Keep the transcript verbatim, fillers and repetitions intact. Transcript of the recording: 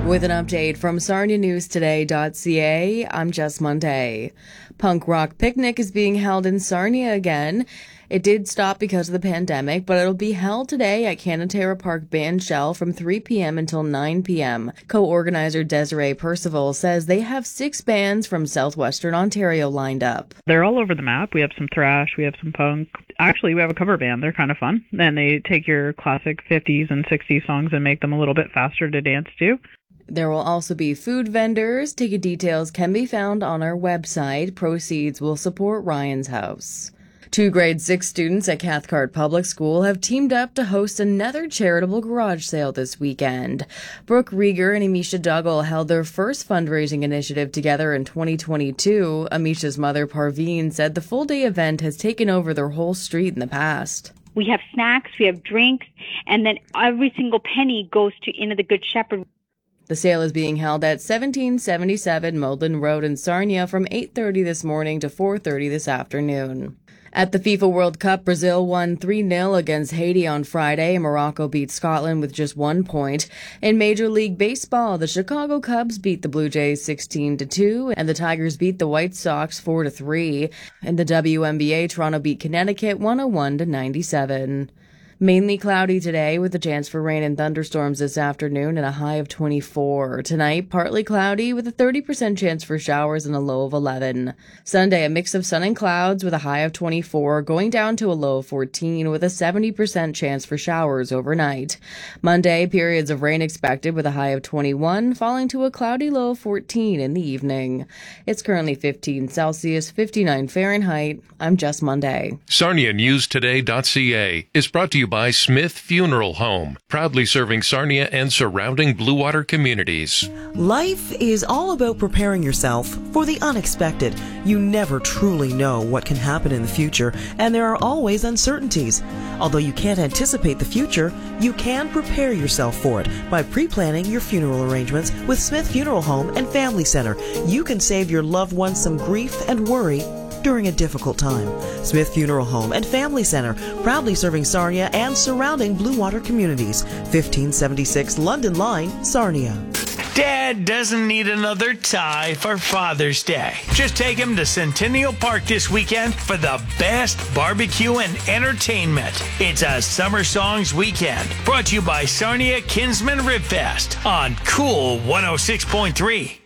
With an update from Sarnia News Today dot c a, I'm Jess Monday. Punk Rock Picnic is being held in Sarnia again. It did stop because of the pandemic, but it'll be held today at Canatera Park Bandshell from three p.m. until nine p.m. Co-organizer Desiree Percival says they have six bands from southwestern Ontario lined up. They're all over the map. We have some thrash, we have some punk. Actually, we have a cover band. They're kind of fun. And they take your classic fifties and sixties songs and make them a little bit faster to dance to. There will also be food vendors. Ticket details can be found on our website. Proceeds will support Ryan's House. Two grade six students at Cathcart Public School have teamed up to host another charitable garage sale this weekend. Brooke Rieger and Amisha Duggal held their first fundraising initiative together in twenty twenty-two. Amisha's mother, Parveen, said the full-day event has taken over their whole street in the past. We have snacks, we have drinks, and then every single penny goes to Inn of the Good Shepherd. The sale is being held at seventeen seventy-seven Moldland Road in Sarnia from eight thirty this morning to four thirty this afternoon. At the FIFA World Cup, Brazil won three nil against Haiti on Friday. Morocco beat Scotland with just one point. In Major League Baseball, the Chicago Cubs beat the Blue Jays sixteen to two, and the Tigers beat the White Sox four to three. In the W N B A, Toronto beat Connecticut one oh one to ninety-seven. Mainly cloudy today with a chance for rain and thunderstorms this afternoon and a high of twenty-four. Tonight, partly cloudy with a thirty percent chance for showers and a low of eleven. Sunday, a mix of sun and clouds with a high of twenty-four, going down to a low of fourteen with a seventy percent chance for showers overnight. Monday, periods of rain expected with a high of twenty-one, falling to a cloudy low of fourteen in the evening. It's currently fifteen Celsius, fifty-nine Fahrenheit. I'm Jess Monday. Sarnia News Today dot c a is brought to you by Smith Funeral Home, proudly serving Sarnia and surrounding Blue Water communities. Life is all about preparing yourself for the unexpected. You never truly know what can happen in the future, and there are always uncertainties. Although you can't anticipate the future, you can prepare yourself for it by pre-planning your funeral arrangements with Smith Funeral Home and Family Center. You can save your loved ones some grief and worry during a difficult time. Smith Funeral Home and Family Center, proudly serving Sarnia and surrounding Blue Water communities. fifteen seventy-six London Line, Sarnia. Dad doesn't need another tie for Father's Day. Just take him to Centennial Park this weekend for the best barbecue and entertainment. It's a Summer Songs weekend, brought to you by Sarnia Kinsman Rib Fest on Cool one oh six point three.